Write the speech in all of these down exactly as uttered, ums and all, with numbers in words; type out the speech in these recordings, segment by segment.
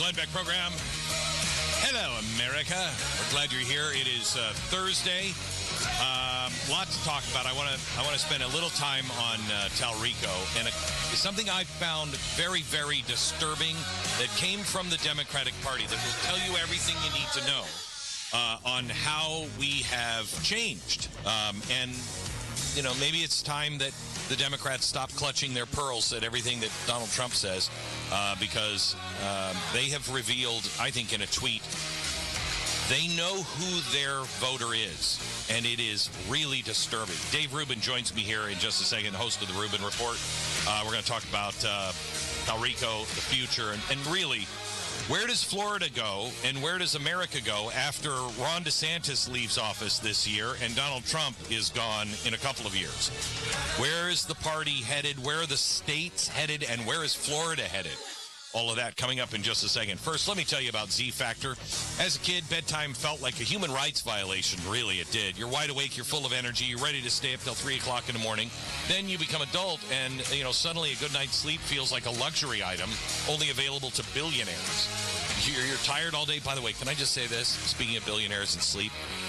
Glenn Beck program. Hello, America. We're glad you're here. It is uh, Thursday. Um, lot to talk about. I want to I want to spend a little time on uh, Talrico, and a, something I found very, very disturbing that came from the Democratic Party that will tell you everything you need to know uh, on how we have changed. Um, and, you know, maybe it's time that the Democrats stop clutching their pearls at everything that Donald Trump says, uh, because um, they have revealed, I think in a tweet, they know who their voter is, and it is really disturbing. Dave Rubin joins me here in just a second, host of the Rubin Report. Uh, we're going to talk about uh, Talrico, the future, and, and really, where does Florida go and where does America go after Ron DeSantis leaves office this year and Donald Trump is gone in a couple of years? Where is the party headed? Where are the states headed? And where is Florida headed? All of that coming up in just a second. First, let me tell you about Z Factor. As a kid, bedtime felt like a human rights violation. Really, it did. You're wide awake, you're full of energy, you're ready to stay up till three o'clock in the morning. Then you become adult, and, you know, suddenly a good night's sleep feels like a luxury item, only available to billionaires. You're, you're tired all day. By the way, can I just say this? Speaking of billionaires and sleep,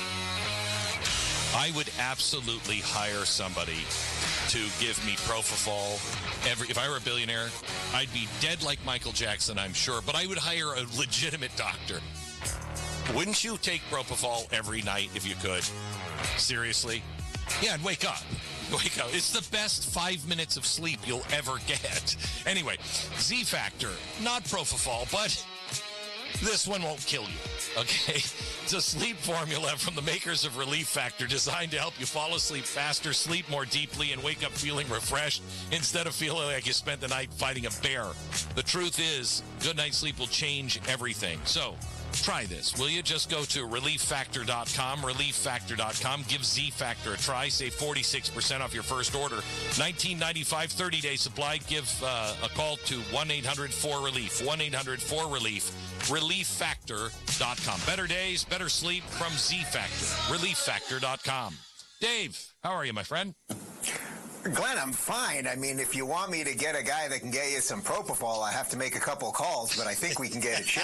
I would absolutely hire somebody to give me Propofol. Every, if I were a billionaire, I'd be dead like Michael Jackson, I'm sure, but I would hire a legitimate doctor. Wouldn't you take Propofol every night if you could? Seriously? Yeah, and wake up. Wake up. It's the best five minutes of sleep you'll ever get. Anyway, Z Factor, not Propofol, but this one won't kill you, okay? It's a sleep formula from the makers of Relief Factor, designed to help you fall asleep faster, sleep more deeply, and wake up feeling refreshed instead of feeling like you spent the night fighting a bear. The truth is, good night's sleep will change everything. So, try this, will you? Just go to relief factor dot com, relief factor dot com. Give Z Factor a try. Save forty-six percent off your first order. nineteen ninety-five, thirty-day supply. Give uh, a call to one eight hundred four relief, one eight hundred four relief, relief factor dot com. Better days, better sleep from Z Factor, relief factor dot com. Dave, how are you, my friend? Glenn, I'm fine. I mean, if you want me to get a guy that can get you some Propofol, I have to make a couple calls, but I think we can get it shipped.